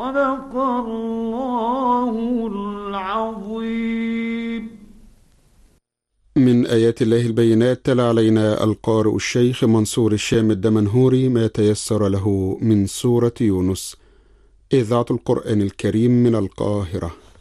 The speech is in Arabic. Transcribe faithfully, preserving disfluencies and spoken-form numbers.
صدق الله العظيم. من آيات الله البينات تلا علينا القارئ الشيخ منصور الشام الدمنهوري ما تيسر له من سورة يونس. إذاعة القرآن الكريم من القاهرة.